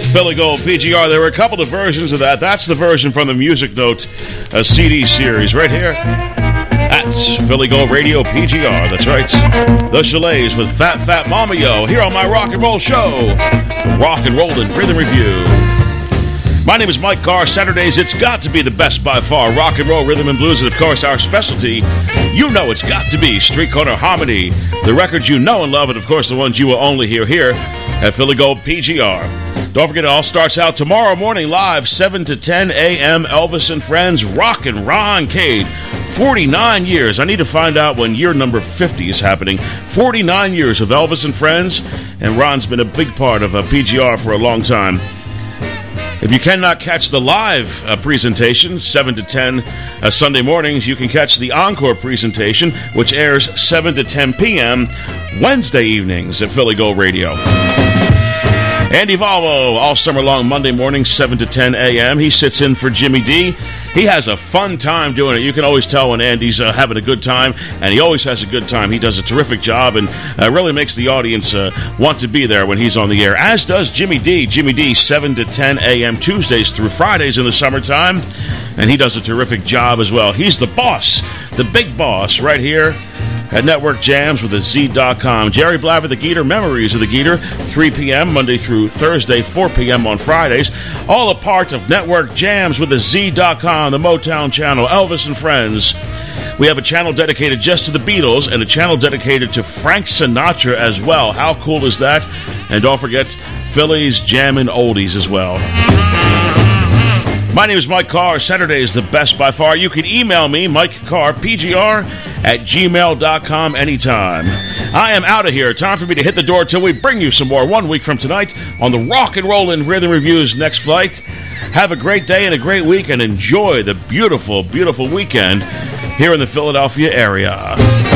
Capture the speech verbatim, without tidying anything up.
Philly Gold P G R. There were a couple of versions of that. That's the version from the Music Note uh, C D series right here. That's Philly Gold Radio P G R. That's right. The Chalets with Fat Fat Mama Yo here on my rock and roll show, the Rock and Rollin' Rhythm Review. My name is Mike Carr. Saturdays, it's got to be the best by far. Rock and roll, rhythm and blues, and of course our specialty, you know it's got to be Street Corner Harmony. The records you know and love, and of course the ones you will only hear here at Philly Gold P G R. Don't forget, it all starts out tomorrow morning live, seven to ten a.m. Elvis and Friends, Rockin' Roncade. forty-nine years. I need to find out when year number fifty is happening. forty-nine years of Elvis and Friends, and Ron's been a big part of uh, P G R for a long time. If you cannot catch the live uh, presentation, seven to ten uh, Sunday mornings, you can catch the encore presentation, which airs seven to ten p.m. Wednesday evenings at Philly Gold Radio. Andy Valvo, all summer long, Monday mornings, seven to ten a.m. He sits in for Jimmy D. He has a fun time doing it. You can always tell when Andy's uh, having a good time, and he always has a good time. He does a terrific job and uh, really makes the audience uh, want to be there when he's on the air, as does Jimmy D. Jimmy D, seven to ten a.m. Tuesdays through Fridays in the summertime, and he does a terrific job as well. He's the boss, the big boss, right here at Network Jams with a Z dot com. Jerry Blaver, the Geeter, Memories of the Geeter, three p.m. Monday through Thursday, four p.m. on Fridays. All a part of Network Jams with a Z dot com, the Motown channel, Elvis and Friends. We have a channel dedicated just to the Beatles and a channel dedicated to Frank Sinatra as well. How cool is that? And don't forget, Philly's Jammin' Oldies as well. My name is Mike Carr. Saturday is the best by far. You can email me, Mike Carr, P G R, at gmail dot com anytime. I am out of here. Time for me to hit the door till we bring you some more one week from tonight on the Rock and Rollin' Rhythm Review's Next Flight. Have a great day and a great week, and enjoy the beautiful, beautiful weekend here in the Philadelphia area.